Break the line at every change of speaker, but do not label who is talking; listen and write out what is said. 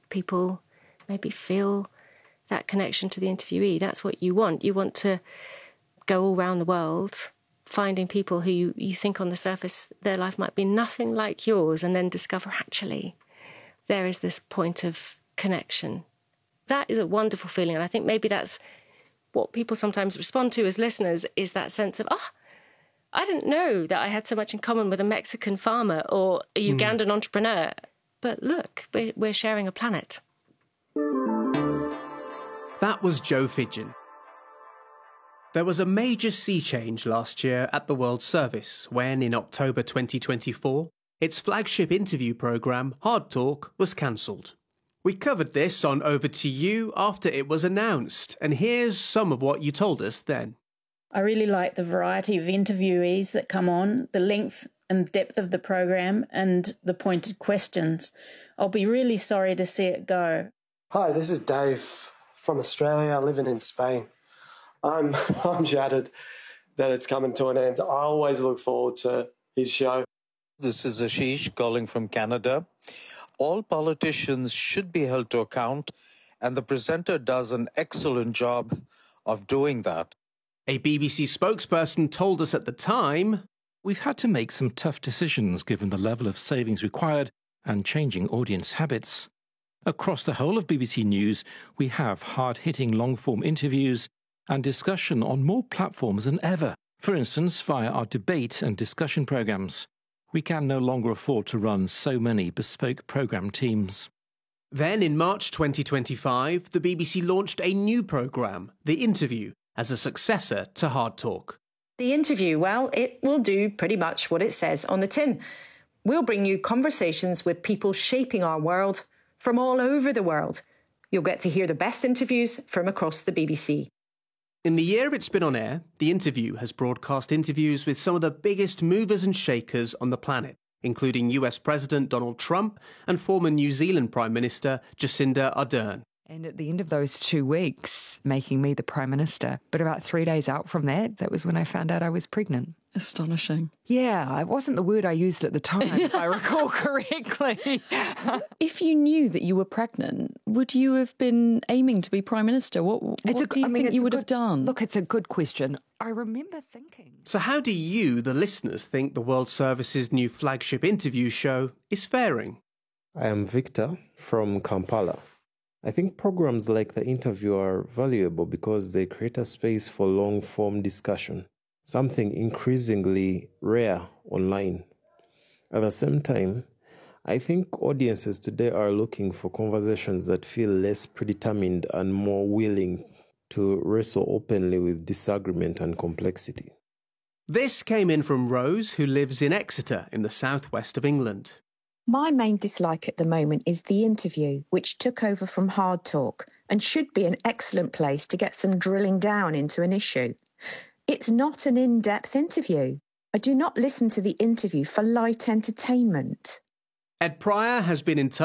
people maybe feel that connection to the interviewee. That's what you want. You want to go all around the world finding people who you think on the surface their life might be nothing like yours, and then discover actually there is this point of connection. That is a wonderful feeling, and I think maybe that's what people sometimes respond to as listeners, is that sense of, I didn't know that I had so much in common with a Mexican farmer or a Ugandan entrepreneur. But look, we're sharing a planet.
That was Jo Fidgen. There was a major sea change last year at the World Service when, in October 2024, its flagship interview programme, Hard Talk, was cancelled. We covered this on Over to You after it was announced, and here's some of what you told us then.
I really like the variety of interviewees that come on, the length and depth of the programme, and the pointed questions. I'll be really sorry to see it go.
Hi, this is Dave from Australia, living in Spain. I'm shattered that it's coming to an end. I always look forward to his show.
This is Ashish calling from Canada. All politicians should be held to account, and the presenter does an excellent job of doing that.
A BBC spokesperson told us at the time,
"We've had to make some tough decisions given the level of savings required and changing audience habits. Across the whole of BBC News, we have hard-hitting long-form interviews and discussion on more platforms than ever, for instance via our debate and discussion programmes. We can no longer afford to run so many bespoke programme teams."
Then in March 2025, the BBC launched a new programme, The Interview, as a successor to Hard Talk.
The Interview, well, it will do pretty much what it says on the tin. We'll bring you conversations with people shaping our world from all over the world. You'll get to hear the best interviews from across the BBC.
In the year it's been on air, The Interview has broadcast interviews with some of the biggest movers and shakers on the planet, including US President Donald Trump and former New Zealand Prime Minister Jacinda Ardern.
And at the end of those 2 weeks, making me the Prime Minister. But about 3 days out from that was when I found out I was pregnant.
Astonishing.
Yeah, it wasn't the word I used at the time, if I recall correctly.
If you knew that you were pregnant, would you have been aiming to be Prime Minister? What do you think you would have done?
Look, it's a good question. I remember thinking.
So how do you, the listeners, think the World Service's new flagship interview show is faring?
I am Victor from Kampala. I think programs like The Interview are valuable because they create a space for long-form discussion, something increasingly rare online. At the same time, I think audiences today are looking for conversations that feel less predetermined and more willing to wrestle openly with disagreement and complexity.
This came in from Rose, who lives in Exeter in the southwest of England.
My main dislike at the moment is The Interview, which took over from Hard Talk and should be an excellent place to get some drilling down into an issue. It's not an in-depth interview. I do not listen to The Interview for light entertainment.
Ed Pryor has been in touch